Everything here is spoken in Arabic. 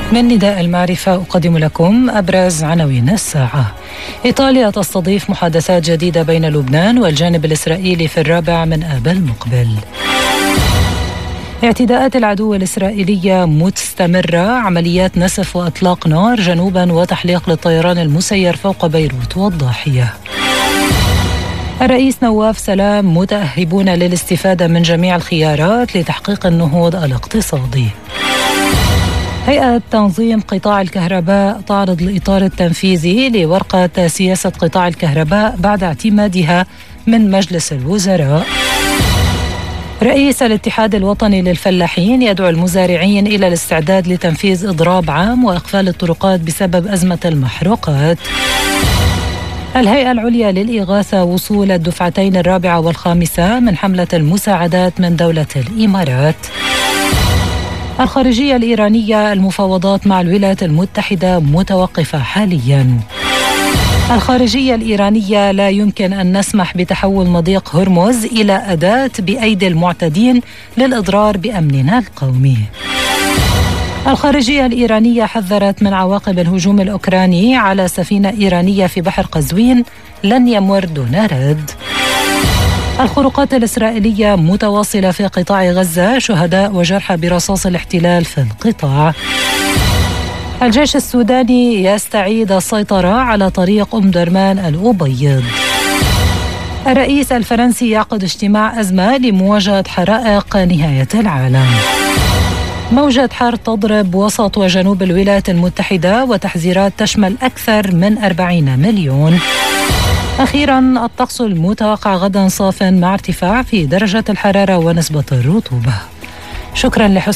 من نداء المعرفة أقدم لكم أبرز عناوين الساعة. إيطاليا تستضيف محادثات جديدة بين لبنان والجانب الإسرائيلي في 4 من آب المقبل. اعتداءات العدو الإسرائيلية مستمرة، عمليات نسف وإطلاق نار جنوبا وتحليق للطيران المسير فوق بيروت والضاحية. الرئيس نواف سلام متأهبون للاستفادة من جميع الخيارات لتحقيق النهوض الاقتصادي. هيئة تنظيم قطاع الكهرباء تعرض الإطار التنفيذي لورقة سياسة قطاع الكهرباء بعد اعتمادها من مجلس الوزراء. رئيس الاتحاد الوطني للفلاحين يدعو المزارعين إلى الاستعداد لتنفيذ إضراب عام وإقفال الطرقات بسبب أزمة المحروقات. الهيئة العليا للإغاثة وصول الدفعتين 4 و5 من حملة المساعدات من دولة الإمارات. الخارجية الإيرانية، المفاوضات مع الولايات المتحدة متوقفة حالياً. الخارجية الإيرانية، لا يمكن أن نسمح بتحول مضيق هرمز إلى أداة بأيدي المعتدين للإضرار بأمننا القومي. الخارجية الإيرانية حذرت من عواقب الهجوم الأوكراني على سفينة إيرانية في بحر قزوين لن يمر دون رد. الخروقات الإسرائيلية متواصلة في قطاع غزة، شهداء وجرحى برصاص الاحتلال في القطاع. الجيش السوداني يستعيد السيطرة على طريق درمان الأبيض. الرئيس الفرنسي يعقد اجتماع أزمة لمواجهة حرائق نهاية العالم. موجة حر تضرب وسط وجنوب الولايات المتحدة وتحذيرات تشمل أكثر من 40 مليون. أخيراً، الطقس المتوقع غدا صاف مع ارتفاع في درجة الحرارة ونسبة الرطوبة. شكراً لحسن